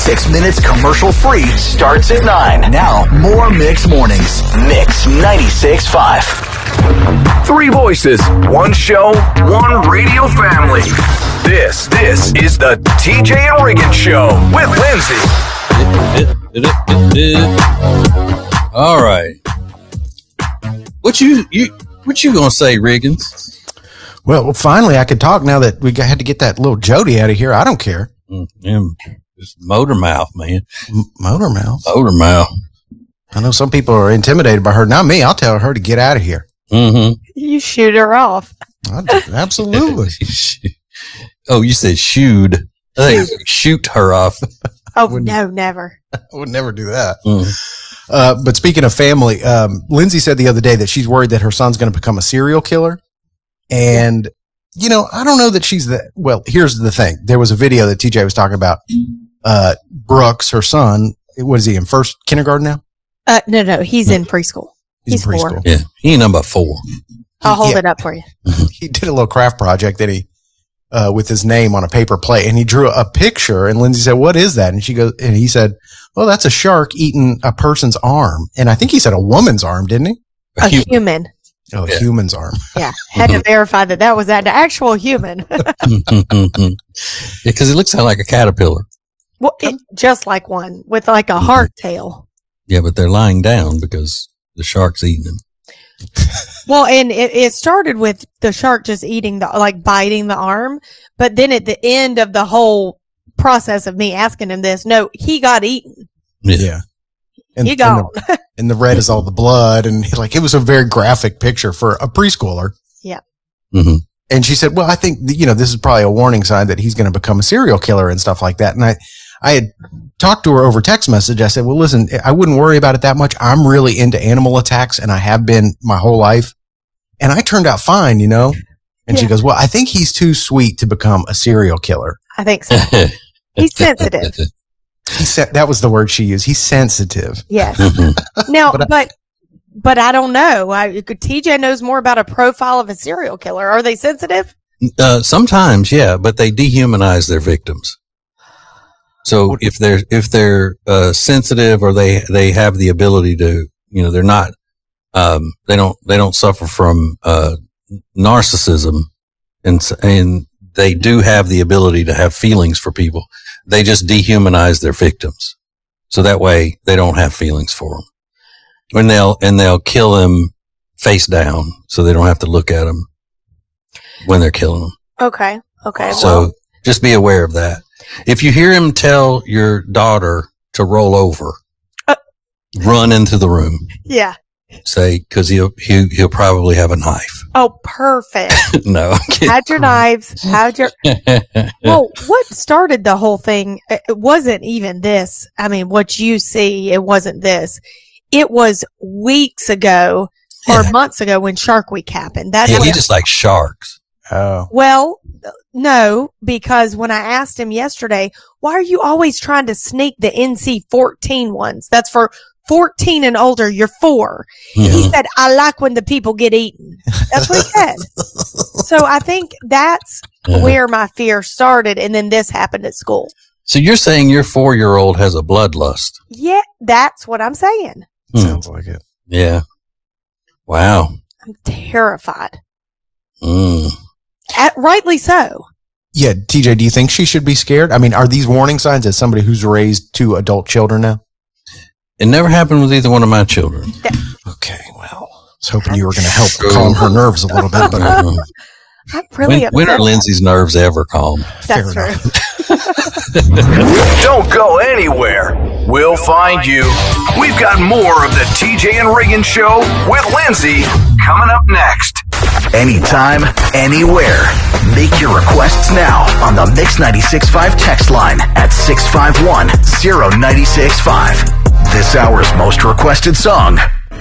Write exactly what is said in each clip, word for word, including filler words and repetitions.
thirty-six minutes commercial free starts at nine. Now, more Mix Mornings. Mix ninety-six point five. Three voices, one show, one radio family. This, this is the T J and Regan Show with Lindsay. All right. What you you what you gonna say, Riggins? Well, finally, I could talk now that we had to get that little Jody out of here. I don't care. Mm, yeah, just motor mouth, man. M- motor mouth. Motor mouth. I know some people are intimidated by her. Not me. I'll tell her to get out of here. Mm-hmm. You shoot her off. I, absolutely. Oh, you said shoot. I think shoot her off. Oh, no, never. I would never do that. Mm. Uh, but speaking of family, um, Lindsay said the other day that she's worried that her son's going to become a serial killer. And, you know, I don't know that she's the, well, here's the thing. There was a video that T J was talking about. Uh, Brooks, her son, what is he in first kindergarten now? Uh, no, no, he's in preschool. He's, he's in preschool. four. Yeah, he number four. I'll hold yeah. it up for you. He did a little craft project that he, uh, with his name on a paper plate, and he drew a picture, and Lindsay said, "What is that?" And she goes, and he said, "Well, that's a shark eating a person's arm." And I think he said a woman's arm, didn't he? A human. Oh, a Yeah. human's arm. Yeah. Had to verify that that was an actual human. Because it looks like a caterpillar. Well, it, just like one with like a hardtail. Yeah, but they're lying down because the shark's eating them. Well, and it, it started with the shark just eating the, like biting the arm. But then at the end of the whole process of me asking him this, no, he got eaten. Yeah. Yeah. And, He gone. And the, and the red is all the blood. And he, like, it was a very graphic picture for a preschooler. Yeah. Mm-hmm. And she said, well, I think, you know, this is probably a warning sign that he's going to become a serial killer and stuff like that. And I, I had talked to her over text message. I said, well, listen, I wouldn't worry about it that much. I'm really into animal attacks, and I have been my whole life. And I turned out fine, you know? And Yeah. she goes, well, I think he's too sweet to become a serial killer. I think so. He's sensitive. He said, that was the word she used. He's sensitive. Yes. Mm-hmm. Now, But I- but, but I don't know. I, T J knows more about a profile of a serial killer. Are they sensitive? Uh, sometimes, yeah, but they dehumanize their victims. So if they're if they're uh, sensitive, or they they have the ability to, you know, they're not um, they don't they don't suffer from uh, narcissism, and s- and they do have the ability to have feelings for people. They just dehumanize their victims, so that way they don't have feelings for them. And they'll and they'll kill them face down, so they don't have to look at them when they're killing them. Okay. Okay. So well, just be aware of that. If you hear him tell your daughter to roll over, Uh. run into the room. yeah. Say, because he'll, he'll he'll probably have a knife. Oh, perfect. No, I'm kidding. Had your knives. Had your. Well, what started the whole thing? It it wasn't even this. I mean, what you see, it wasn't this. It was weeks ago or Yeah. months ago when Shark Week happened. That's Yeah, when- he just likes sharks. Oh. Well, no, because when I asked him yesterday, why are you always trying to sneak the N C fourteen ones? That's for fourteen and older. You're four. He Mhm. said, I like when the people get eaten. That's what he said. So I think that's Yeah. where my fear started. And then this happened at school. So you're saying your four year old has a bloodlust? Yeah, that's what I'm saying. Hmm. Sounds like it. Yeah. Wow. I'm terrified. Mm. At, rightly so. Yeah, T J, do you think she should be scared? I mean, are these warning signs as somebody who's raised two adult children now? It never happened with either one of my children. Okay, well, I was hoping you were going to help calm her nerves a little bit, but Uh, I'm really when, when are upset. Lindsay's nerves ever calm? That's fair true. Don't go anywhere. We'll find you. We've got more of the T J and Regan Show with Lindsay coming up next. Anytime, anywhere. Make your requests now on the Mix ninety-six point five text line at six five one, zero nine six five. This hour's most requested song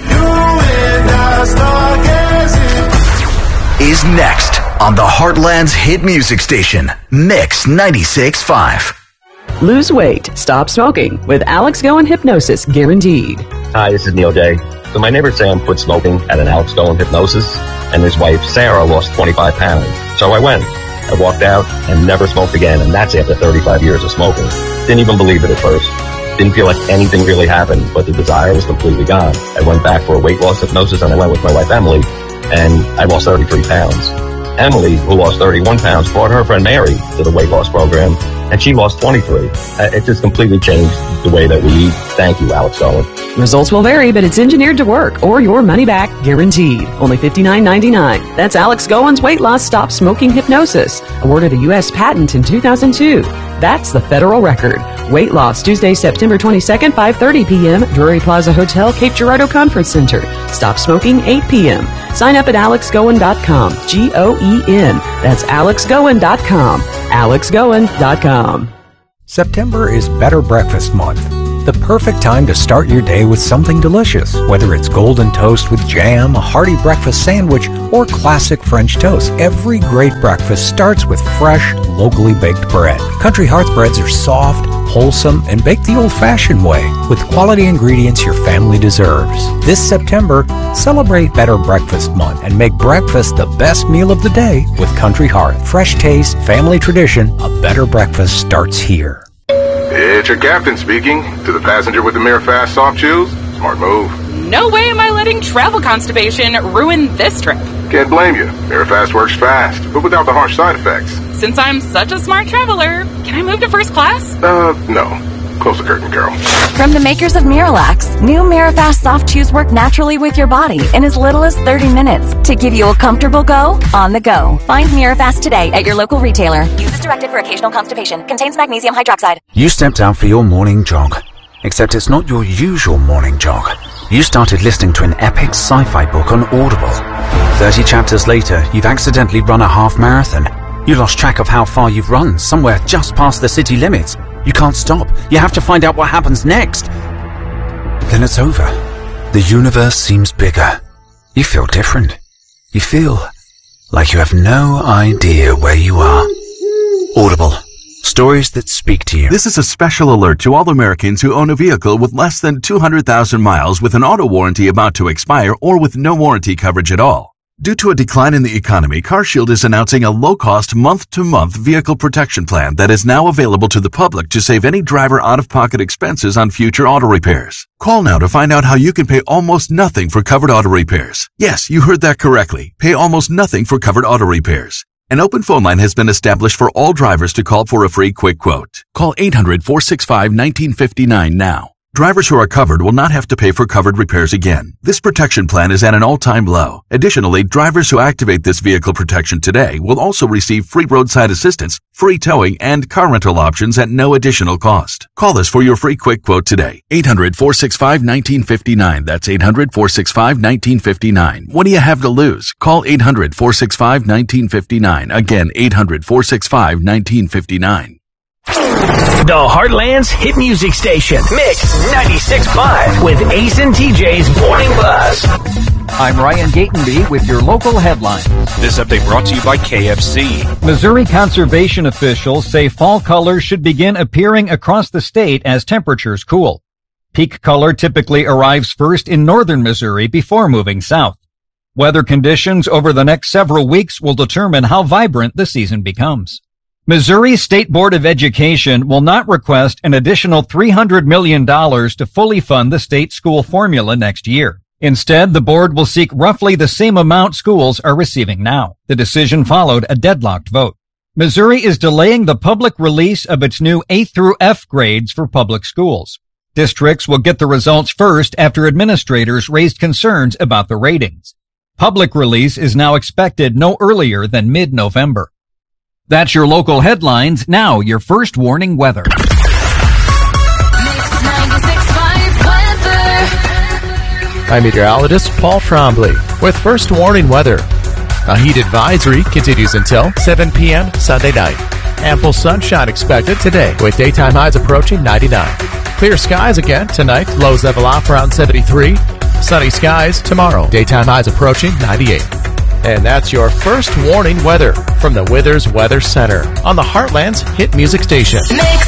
is next on the Heartland's hit music station, Mix ninety-six point five. Lose weight, stop smoking with Alex Goen Hypnosis Guaranteed. Hi, this is Neil J. So my neighbor Sam quit smoking at an Alex Goen Hypnosis, and his wife Sarah lost twenty-five pounds. So I went. I walked out and never smoked again, and that's after thirty-five years of smoking. Didn't even believe it at first. Didn't feel like anything really happened, but the desire was completely gone. I went back for a weight loss hypnosis, and I went with my wife, Emily, and I lost thirty-three pounds. Emily, who lost thirty-one pounds, brought her friend Mary to the weight loss program, and she lost twenty-three. Uh, it just completely changed the way that we eat. Thank you, Alex Owen. Results will vary, but it's engineered to work, or your money back guaranteed. Only fifty-nine ninety-nine. That's Alex Gowen's Weight Loss Stop Smoking Hypnosis, awarded a U S patent in two thousand two. That's the federal record. Weight Loss, Tuesday, September twenty-second, five thirty p.m., Drury Plaza Hotel, Cape Girardeau Conference Center. Stop smoking, eight p.m. Sign up at alex gowen dot com. G O E N. That's alex gowen dot com. alex gowen dot com. September is Better Breakfast Month. The perfect time to start your day with something delicious, whether it's golden toast with jam, a hearty breakfast sandwich, or classic French toast. Every great breakfast starts with fresh, locally baked bread. Country Hearth breads are soft, wholesome, and baked the old-fashioned way, with quality ingredients your family deserves. This September, celebrate Better Breakfast Month and make breakfast the best meal of the day with Country Hearth. Fresh taste, family tradition, a better breakfast starts here. It's your captain speaking. To the passenger with the Mirafast soft chews, smart move. No way am I letting travel constipation ruin this trip. Can't blame you. Mirafast works fast, but without the harsh side effects. Since I'm such a smart traveler, can I move to first class? Uh, no. Close the curtain, Carol. From the makers of Miralax, new Mirafast soft chews work naturally with your body in as little as thirty minutes to give you a comfortable go on the go. Find Mirafast today at your local retailer. Use as directed for occasional constipation. Contains magnesium hydroxide. You stepped out for your morning jog, except it's not your usual morning jog. You started listening to an epic sci-fi book on Audible. thirty chapters later, you've accidentally run a half marathon. You lost track of how far you've run, somewhere just past the city limits. You can't stop. You have to find out what happens next. Then it's over. The universe seems bigger. You feel different. You feel like you have no idea where you are. Audible. Stories that speak to you. This is a special alert to all Americans who own a vehicle with less than two hundred thousand miles with an auto warranty about to expire or with no warranty coverage at all. Due to a decline in the economy, CarShield is announcing a low-cost month-to-month vehicle protection plan that is now available to the public to save any driver out-of-pocket expenses on future auto repairs. Call now to find out how you can pay almost nothing for covered auto repairs. Yes, you heard that correctly. Pay almost nothing for covered auto repairs. An open phone line has been established for all drivers to call for a free quick quote. Call eight hundred, four six five, one nine five nine now. Drivers who are covered will not have to pay for covered repairs again. This protection plan is at an all-time low. Additionally, drivers who activate this vehicle protection today will also receive free roadside assistance, free towing, and car rental options at no additional cost. Call us for your free quick quote today. eight hundred, four six five, one nine five nine. That's eight hundred, four six five, one nine five nine. What do you have to lose? Call eight hundred, four six five, one nine five nine. Again, eight hundred, four six five, one nine five nine. The Heartland's hit music station, Mix ninety-six point five with Ace and T J's Morning Buzz. I'm Ryan Gatenby with your local headlines. This update brought to you by K F C. Missouri conservation officials say fall colors should begin appearing across the state as temperatures cool. Peak color typically arrives first in northern Missouri before moving south. Weather conditions over the next several weeks will determine how vibrant the season becomes. Missouri State Board of Education will not request an additional three hundred million dollars to fully fund the state school formula next year. Instead, the board will seek roughly the same amount schools are receiving now. The decision followed a deadlocked vote. Missouri is delaying the public release of its new A through F grades for public schools. Districts will get the results first after administrators raised concerns about the ratings. Public release is now expected no earlier than mid-November. That's your local headlines. Now, your first warning weather. I'm meteorologist Paul Trombley with first warning weather. A heat advisory continues until seven p.m. Sunday night. Ample sunshine expected today with daytime highs approaching ninety-nine. Clear skies again tonight. Lows level off around seventy-three. Sunny skies tomorrow. Daytime highs approaching ninety-eight. And that's your first warning weather from the Withers Weather Center on the Heartland's hit music station. Mix